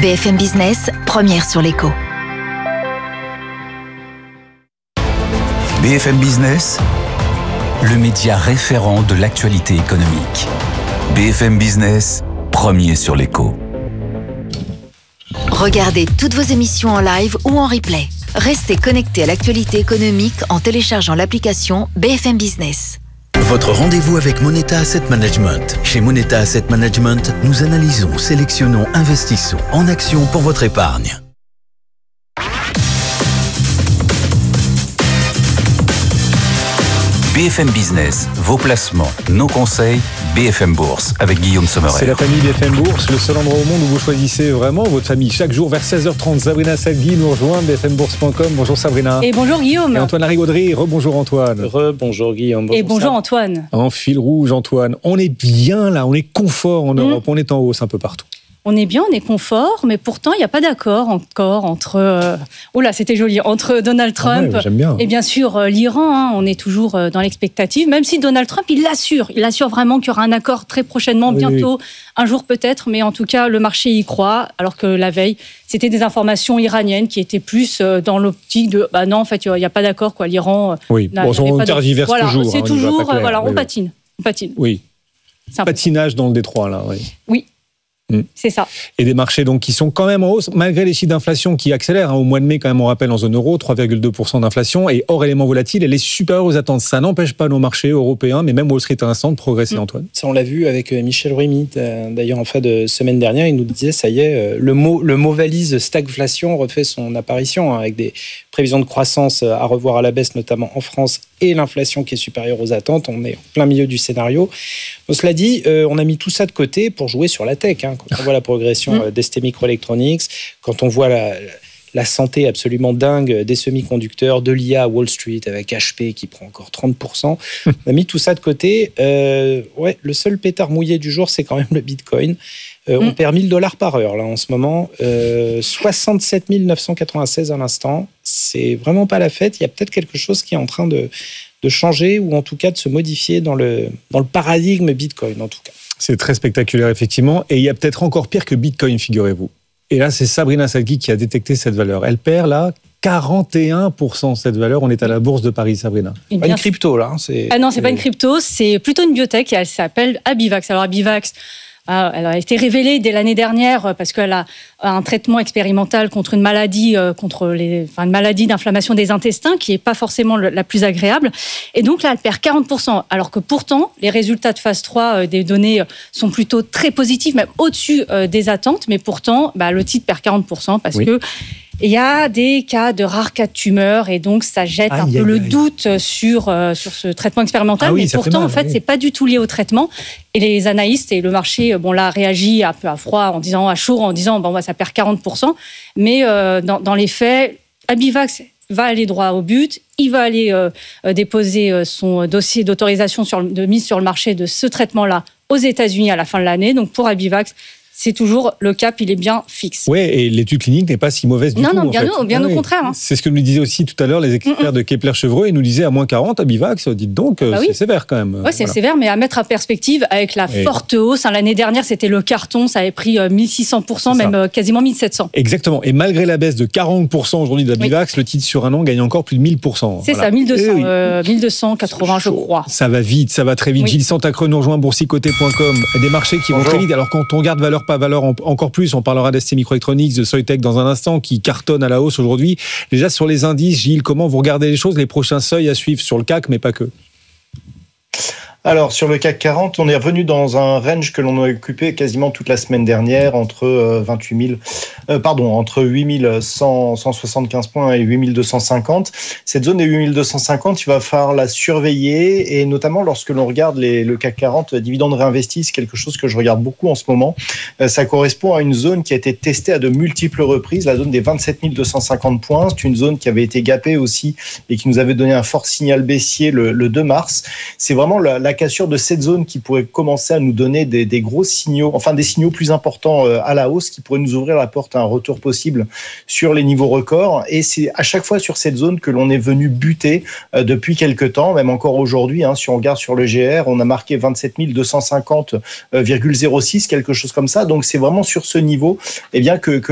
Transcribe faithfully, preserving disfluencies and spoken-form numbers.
B F M Business, première sur l'écho. B F M Business, le média référent de l'actualité économique. B F M Business, premier sur l'écho. Regardez toutes vos émissions en live ou en replay. Restez connectés à l'actualité économique en téléchargeant l'application B F M Business. Votre rendez-vous avec Moneta Asset Management. Chez Moneta Asset Management, nous analysons, sélectionnons, investissons en actions pour votre épargne. B F M Business, vos placements, nos conseils, B F M Bourse avec Guillaume Sommerer. C'est la famille B F M Bourse, le seul endroit au monde où vous choisissez vraiment votre famille. Chaque jour vers seize heures trente, Sabrina Salgui nous rejoint, b f m bourse point com. Bonjour Sabrina. Et bonjour Guillaume. Et Antoine Larigauderie, rebonjour Antoine. Rebonjour Guillaume. Bonjour Et bonjour Sam. Antoine. En fil rouge Antoine, on est bien là, on est confort en Europe, mmh. on est en hausse un peu partout. On est bien, on est confort, mais pourtant, il n'y a pas d'accord encore entre... Euh, oh là, c'était joli, entre Donald Trump ah ouais, j'aime bien. et bien sûr euh, l'Iran. Hein, on est toujours euh, dans l'expectative, même si Donald Trump, il l'assure. Il assure vraiment qu'il y aura un accord très prochainement, oui, bientôt, oui. un jour peut-être, mais en tout cas, le marché y croit, alors que la veille, c'était des informations iraniennes qui étaient plus euh, dans l'optique de... Bah non, en fait, il n'y a pas d'accord, quoi. L'Iran... Euh, oui, bon, on tergiverse voilà, toujours. C'est hein, toujours... Clair, voilà, oui, on oui. patine. On patine. Oui. Simple. Patinage dans le détroit, là, oui. Oui. Mmh. C'est ça. Et des marchés donc qui sont quand même en hausse, malgré les chiffres d'inflation qui accélèrent. Hein. Au mois de mai, quand même, on rappelle en zone euro, trois virgule deux pour cent d'inflation. Et hors éléments volatiles, elle est supérieure aux attentes. Ça n'empêche pas nos marchés européens, mais même Wall Street à l'instant, de progresser, mmh. Antoine. Ça, on l'a vu avec Michel Ruemy, d'ailleurs, en fin de semaine dernière. Il nous disait, ça y est, le mot, le mot valise stagflation refait son apparition, hein, avec des prévisions de croissance à revoir à la baisse, notamment en France, et l'inflation qui est supérieure aux attentes. On est en plein milieu du scénario. Bon, cela dit, euh, on a mis tout ça de côté pour jouer sur la tech. Hein, quand on voit la progression euh, d'S T Microelectronics, quand on voit la, la santé absolument dingue des semi-conducteurs, de l'I A à Wall Street, avec H P qui prend encore trente pour cent, on a mis tout ça de côté. Euh, ouais, le seul pétard mouillé du jour, c'est quand même le Bitcoin. Euh, mm. On perd mille dollars par heure là en ce moment, euh, soixante-sept mille neuf cent quatre-vingt-seize à l'instant. C'est vraiment pas la fête. Il y a peut-être quelque chose qui est en train de, de changer ou en tout cas de se modifier dans le, dans le paradigme Bitcoin en tout cas. C'est très spectaculaire effectivement et il y a peut-être encore pire que Bitcoin, figurez-vous. Et là, c'est Sabrina Salgui qui a détecté cette valeur. Elle perd là quarante et un pour cent cette valeur. On est à la Bourse de Paris, Sabrina. Et pas une crypto là. Hein, c'est... Ah non, c'est pas une crypto, c'est plutôt une biotech et elle s'appelle Abivax. Alors Abivax, elle a été révélée dès l'année dernière parce qu'elle a un traitement expérimental contre une maladie, contre les, enfin une maladie d'inflammation des intestins qui n'est pas forcément la plus agréable. Et donc là, elle perd quarante pour cent. Alors que pourtant, les résultats de phase trois des données sont plutôt très positifs, même au-dessus des attentes. Mais pourtant, bah, le titre perd quarante pour cent parce oui. que il y a des cas de rares cas de tumeurs et donc ça jette aïe, un peu aïe, le aïe. doute sur, euh, sur ce traitement expérimental. Ah oui, mais pourtant, mal, en fait, oui. c'est pas du tout lié au traitement. Et les analystes et le marché, bon là, réagit un peu à froid, en disant à chaud, en disant bon, bah, ça perd quarante pour cent. Mais euh, dans, dans les faits, Abivax va aller droit au but. Il va aller euh, déposer son dossier d'autorisation sur, de mise sur le marché de ce traitement-là aux États-Unis à la fin de l'année. Donc pour Abivax, c'est toujours le cap, il est bien fixe. Oui, et l'étude clinique n'est pas si mauvaise du non, tout. Non, bien, en fait. bien ah, au oui. contraire. Hein. C'est ce que nous disaient aussi tout à l'heure les experts mm-hmm. de Kepler-Chevreux. Ils nous disaient à moins quarante, Abivax, dites donc, bah oui. c'est sévère quand même. Oui, c'est voilà. sévère, mais à mettre en perspective avec la et... forte hausse. Hein, l'année dernière, c'était le carton, ça avait pris mille six cents pour cent, c'est même ça. Quasiment mille sept cents. Exactement. Et malgré la baisse de quarante pour cent aujourd'hui d'Abivax, oui. le titre sur un an gagne encore plus de mille pour cent. C'est voilà. ça, mille deux cents, oui. euh, mille deux cent quatre-vingts, je crois. Ça va vite, ça va très vite. Oui. Gilles Santacreux nous rejoint, boursicoté point com. Des marchés qui Bonjour. vont très vite. Alors quand on regarde valeur pas valeur encore plus, on parlera d'S T Microelectronics, de Soitec dans un instant, qui cartonne à la hausse aujourd'hui. Déjà sur les indices, Gilles, comment vous regardez les choses, les prochains seuils à suivre sur le C A C, mais pas que? Alors, sur le C A C quarante, on est revenu dans un range que l'on a occupé quasiment toute la semaine dernière, entre vingt-huit mille, euh, pardon, entre huit mille cent soixante-quinze points et huit mille deux cent cinquante. Cette zone des huit mille deux cent cinquante, il va falloir la surveiller, et notamment lorsque l'on regarde les, le C A C quarante, dividendes réinvestis, c'est quelque chose que je regarde beaucoup en ce moment. Euh, ça correspond à une zone qui a été testée à de multiples reprises, la zone des vingt-sept mille deux cent cinquante points. C'est une zone qui avait été gapée aussi et qui nous avait donné un fort signal baissier le, le deux mars. C'est vraiment la, la cassure de cette zone qui pourrait commencer à nous donner des, des gros signaux, enfin des signaux plus importants à la hausse qui pourraient nous ouvrir la porte à un retour possible sur les niveaux records. Et c'est à chaque fois sur cette zone que l'on est venu buter euh, depuis quelques temps, même encore aujourd'hui. Hein, si on regarde sur le G R, on a marqué vingt-sept mille deux cent cinquante virgule zéro six, quelque chose comme ça. Donc c'est vraiment sur ce niveau, eh bien que, que